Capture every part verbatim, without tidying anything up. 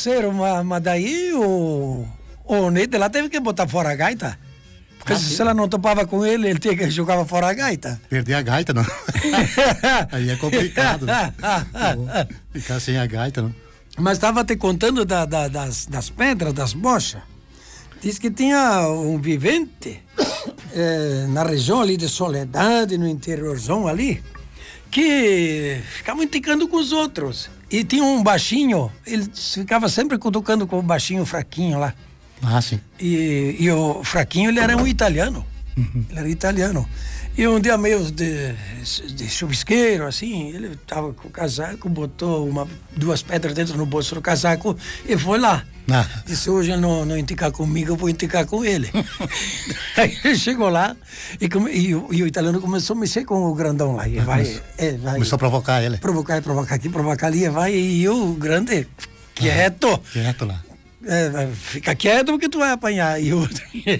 grosseiro, mas, mas daí o, o Neide lá teve que botar fora a gaita. Porque ah, se sim. ela não topava com ele, ele tinha que jogar fora a gaita. Perder a gaita, não. Aí é complicado. Ficar sem a gaita, não. Mas estava te contando da, da, das, das pedras, das bochas. Diz que tinha um vivente eh, na região ali de Soledade, no interiorzão ali, que ficava indicando com os outros. E tinha um baixinho, ele ficava sempre cutucando com o baixinho fraquinho lá. Ah, sim. E, e o fraquinho, ele era um italiano. Uhum. Ele era italiano. E um dia meio de, de chuvisqueiro, assim, ele tava com o casaco, botou uma, duas pedras dentro no bolso do casaco e foi lá. Ah. Disse, hoje ele não, não indicar comigo, eu vou indicar com ele. Aí ele chegou lá e, e, e o italiano começou a mexer com o grandão lá. E vai, é, vai, começou a provocar ele. Provocar, provocar aqui, provocar ali, e vai, e o grande, quieto. Ah, quieto lá. É, fica quieto porque tu vai apanhar. E outro,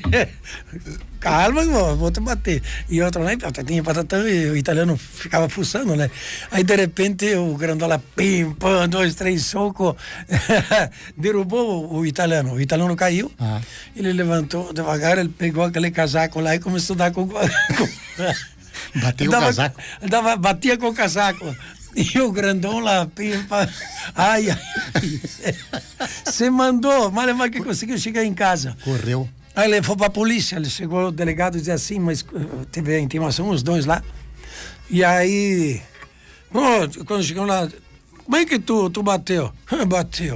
calma, vou, vou te bater. E outro, né, tinha patatão, e o italiano ficava fuçando, né? Aí de repente o grandola, pim, pam, dois, três socos, derrubou o italiano. O italiano caiu, ah. Ele levantou devagar, ele pegou aquele casaco lá e começou a dar com. Bateu dava, o casaco? Dava, batia com o casaco. E o grandão lá, pimpa, ai, ai, você mandou, mas mais que conseguiu chegar em casa. Correu. Aí ele foi pra polícia, ele chegou, o delegado dizia assim, mas teve a intimação, os dois lá. E aí, oh, quando chegou lá, como é que tu, tu bateu? Bateu.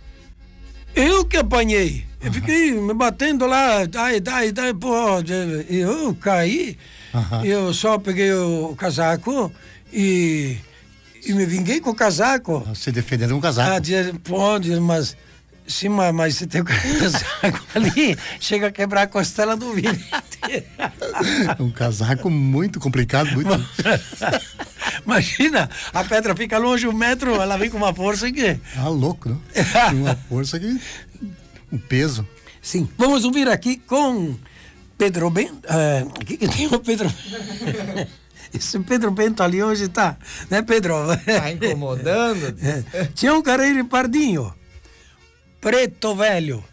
Eu que apanhei. Eu uhum. fiquei me batendo lá, dai, dai, dai, pô, eu caí, uhum. Eu só peguei o casaco e... E me vinguei com o casaco. Você defendendo um casaco. Ah, diz, pode, mas... Sim, mas, mas você tem o casaco ali, chega a quebrar a costela do vidro. Um casaco muito complicado, muito... Imagina, a pedra fica longe um metro, ela vem com uma força que... Ah, louco, não? Uma força que... Um peso. Sim. Vamos ouvir aqui com Pedro Bento. Uh, aqui que tem o Pedro... Esse Pedro Bento ali hoje tá, né, Pedro? Tá incomodando? Tinha um careiro pardinho, preto velho,